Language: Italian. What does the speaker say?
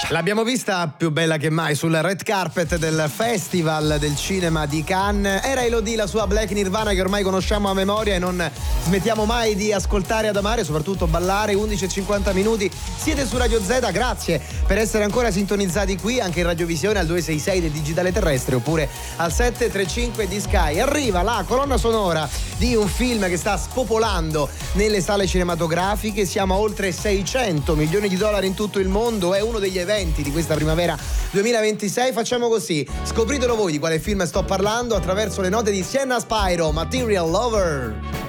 L'abbiamo vista più bella che mai sul red carpet del Festival del Cinema di Cannes. Era Elodie, la sua Black Nirvana che ormai conosciamo a memoria e non smettiamo mai di ascoltare ad amare, soprattutto ballare. 11:50 minuti, siete su Radio Z, grazie per essere ancora sintonizzati qui, anche in radiovisione al 266 del digitale terrestre oppure al 735 di Sky. Arriva la colonna sonora di un film che sta spopolando nelle sale cinematografiche, siamo a oltre 600 milioni di dollari in tutto il mondo, è uno degli eventi di questa primavera 2026. Facciamo così, scopritelo voi di quale film sto parlando attraverso le note di Sienna Spyro, Material Lover.